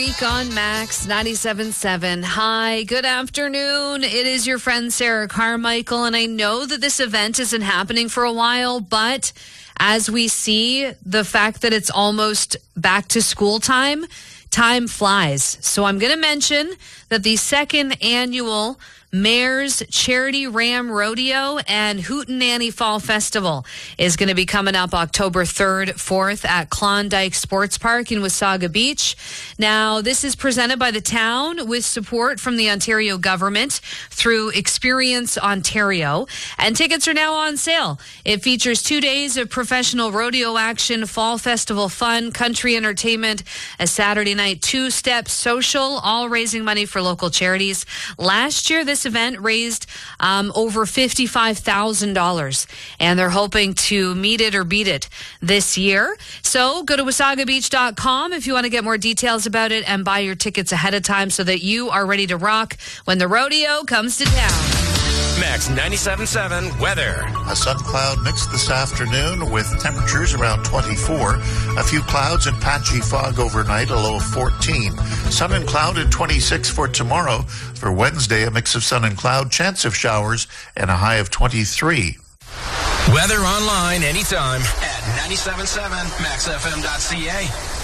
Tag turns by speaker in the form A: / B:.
A: Week on Max 97.7. Hi, good afternoon. It is your friend Sarah Carmichael, and I know that this event isn't happening for a while, but as we see the fact that it's almost back to school time flies. So I'm going to mention that the second annual Mayor's Charity Ram Rodeo and Hootenanny Fall Festival is going to be coming up October 3rd, 4th at Klondike Sports Park in Wasaga Beach. Now, this is presented by the town with support from the Ontario government through Experience Ontario, and tickets are now on sale. It features 2 days of professional rodeo action, fall festival fun, country entertainment, a Saturday night two-step social, all raising money for local charities. Last year, this event raised over $55,000, and they're hoping to meet it or beat it this year. So go to wasagabeach.com if you want to get more details about it and buy your tickets ahead of time so that you are ready to rock when the rodeo comes to town.
B: Max 97.7 weather.
C: A sun cloud mix this afternoon with temperatures around 24. A few clouds and patchy fog overnight, a low of 14. Sun and cloud at 26 for tomorrow. For Wednesday, a mix of sun and cloud, chance of showers, and a high of 23.
B: Weather online anytime at 97.7maxfm.ca.